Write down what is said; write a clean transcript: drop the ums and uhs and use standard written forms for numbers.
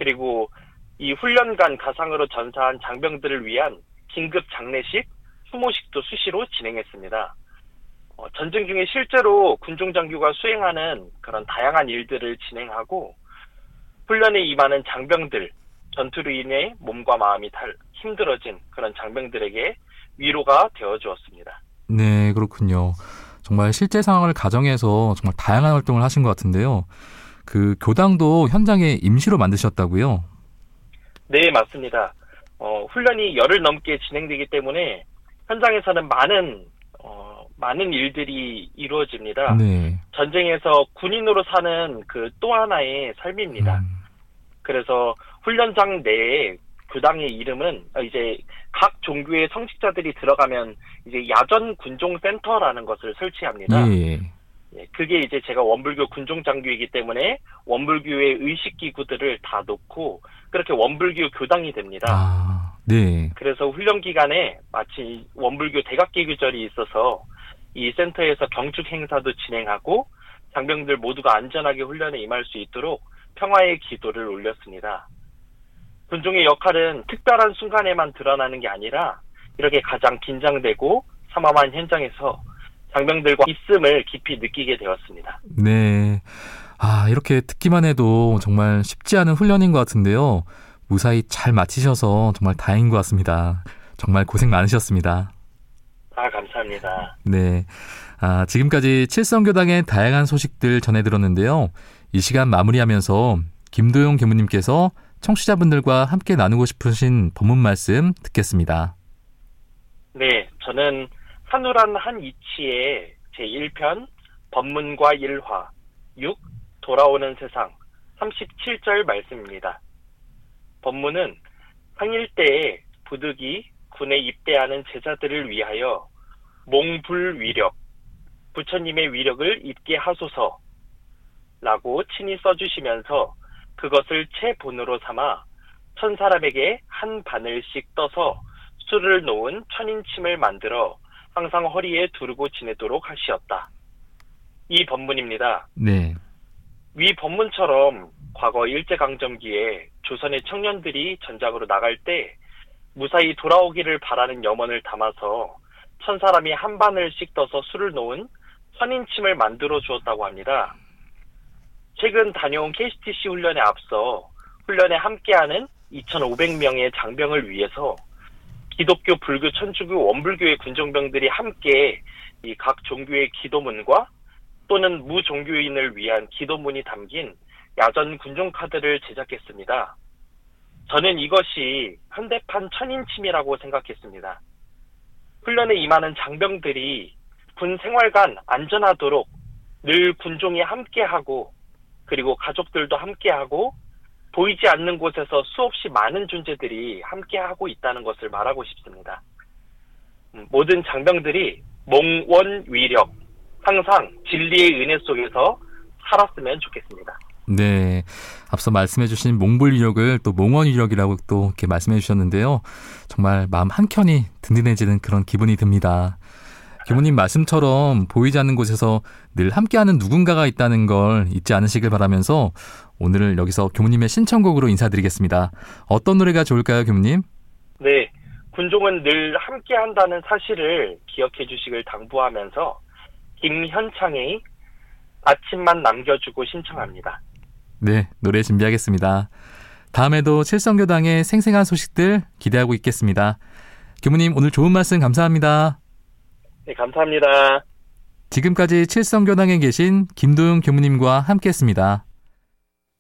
그리고 이 훈련관 가상으로 전사한 장병들을 위한 긴급 장례식, 추모식도 수시로 진행했습니다. 전쟁 중에 실제로 군종 장교가 수행하는 그런 다양한 일들을 진행하고 훈련에 임하는 장병들, 전투로 인해 몸과 마음이 힘들어진 그런 장병들에게 위로가 되어주었습니다. 네, 그렇군요. 정말 실제 상황을 가정해서 정말 다양한 활동을 하신 것 같은데요. 그 교당도 현장에 임시로 만드셨다고요? 네, 맞습니다. 훈련이 열흘 넘게 진행되기 때문에 현장에서는 많은 일들이 이루어집니다. 네. 전쟁에서 군인으로 사는 그 또 하나의 삶입니다. 그래서 훈련장 내에 교당의 이름은 이제 각 종교의 성직자들이 들어가면 이제 야전 군종 센터라는 것을 설치합니다. 예. 그게 이제 제가 원불교 군종 장교이기 때문에 원불교의 의식 기구들을 다 놓고 그렇게 원불교 교당이 됩니다. 아, 네. 그래서 훈련 기간에 마치 원불교 대각기 규절이 있어서 이 센터에서 경축 행사도 진행하고 장병들 모두가 안전하게 훈련에 임할 수 있도록 평화의 기도를 올렸습니다. 군종의 역할은 특별한 순간에만 드러나는 게 아니라 이렇게 가장 긴장되고 삼엄한 현장에서 장병들과 있음을 깊이 느끼게 되었습니다. 네. 이렇게 듣기만 해도 정말 쉽지 않은 훈련인 것 같은데요. 무사히 잘 마치셔서 정말 다행인 것 같습니다. 정말 고생 많으셨습니다. 감사합니다. 네. 지금까지 칠성교당의 다양한 소식들 전해 들었는데요. 이 시간 마무리하면서 김도용 교무님께서 청취자분들과 함께 나누고 싶으신 법문 말씀 듣겠습니다. 네, 저는 한우란 한 이치의 제1편 법문과 일화 6 돌아오는 세상 37절 말씀입니다. 법문은 항일 때에 부득이 군에 입대하는 제자들을 위하여 몽불위력, 부처님의 위력을 입게 하소서 라고 친히 써주시면서 그것을 체본으로 삼아 천 사람에게 한 바늘씩 떠서 술을 놓은 천인침을 만들어 항상 허리에 두르고 지내도록 하시었다. 이 법문입니다. 네. 위 법문처럼 과거 일제강점기에 조선의 청년들이 전장으로 나갈 때 무사히 돌아오기를 바라는 염원을 담아서 천 사람이 한 바늘씩 떠서 술을 놓은 천인침을 만들어 주었다고 합니다. 최근 다녀온 KCTC 훈련에 앞서 훈련에 함께하는 2,500명의 장병을 위해서 기독교, 불교, 천주교, 원불교의 군종병들이 함께 이 각 종교의 기도문과 또는 무종교인을 위한 기도문이 담긴 야전 군종카드를 제작했습니다. 저는 이것이 현대판 천인침이라고 생각했습니다. 훈련에 임하는 장병들이 군 생활관 안전하도록 늘 군종이 함께하고 그리고 가족들도 함께하고 보이지 않는 곳에서 수없이 많은 존재들이 함께하고 있다는 것을 말하고 싶습니다. 모든 장병들이 몽원위력, 항상 진리의 은혜 속에서 살았으면 좋겠습니다. 네, 앞서 말씀해주신 몽불위력을 또 몽원위력이라고 또 이렇게 말씀해주셨는데요. 정말 마음 한켠이 든든해지는 그런 기분이 듭니다. 교무님 말씀처럼 보이지 않는 곳에서 늘 함께하는 누군가가 있다는 걸 잊지 않으시길 바라면서 오늘 여기서 교무님의 신청곡으로 인사드리겠습니다. 어떤 노래가 좋을까요, 교무님? 네, 군종은 늘 함께한다는 사실을 기억해 주시길 당부하면서 김현창의 아침만 남겨주고 신청합니다. 네, 노래 준비하겠습니다. 다음에도 칠성교당의 생생한 소식들 기대하고 있겠습니다. 교무님 오늘 좋은 말씀 감사합니다. 네, 감사합니다. 지금까지 칠성교당에 계신 김도용 교무님과 함께했습니다.